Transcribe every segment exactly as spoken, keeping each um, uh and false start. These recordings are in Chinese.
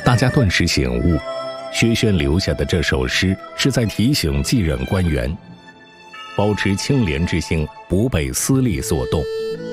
大家顿时醒悟，薛轩留下的这首诗是在提醒继任官员，保持清廉之心，不被私利所动。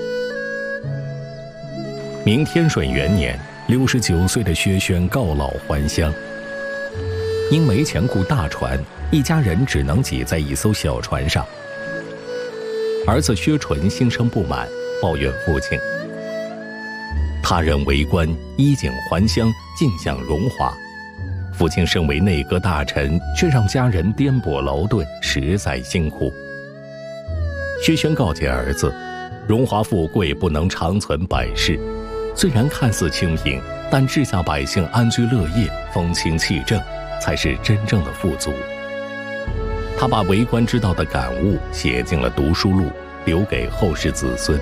明天顺元年，六十九岁的薛轩告老还乡。因没钱雇大船，一家人只能挤在一艘小船上。儿子薛纯心生不满，抱怨父亲：他人为官，衣锦还乡，尽享荣华，父亲身为内阁大臣，却让家人颠簸劳顿，实在辛苦。薛轩告诫儿子，荣华富贵不能长存百世，虽然看似清贫，但治下百姓安居乐业，风清气正，才是真正的富足。他把为官之道的感悟写进了读书录，留给后世子孙。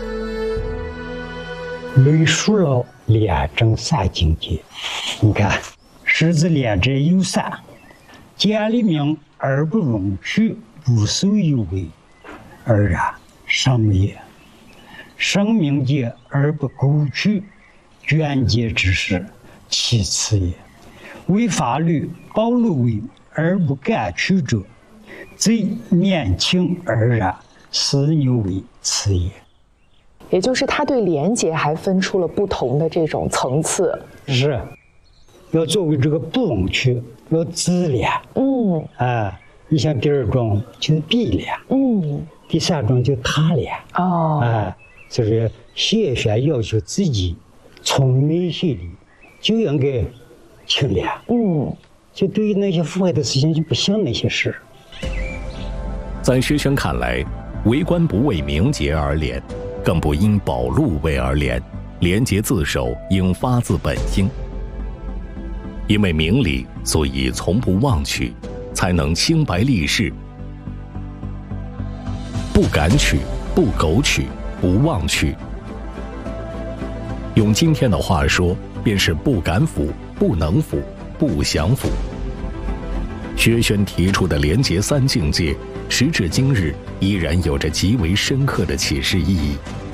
论述了廉政三境界，你看，狮子廉者有三：见利名而不容取，不受有为，而然上也；生命节而不苟取，捐节之事，其次也；为法律保路为而不敢取者，贼免情而然，私牛为次也。 也就是他对廉洁还分出了不同的这种层次， 是要作为这个不容取，要自廉。嗯，啊，你像第二种就是必廉，嗯，第三种就他廉。哦，啊，就是薛轩要求自己从内心里就应该清廉。嗯，就对于那些腐败的事情就不想那些事。 在薛轩看来，为官不为名节而廉，更不因保路为而廉，廉洁自守应发自本心。因为明理，所以从不妄取，才能清白立世。不敢取，不苟取，不妄取。用今天的话说，便是不敢腐，不能腐，不想腐。薛轩提出的廉洁三境界，时至今日依然有着极为深刻的启示意义。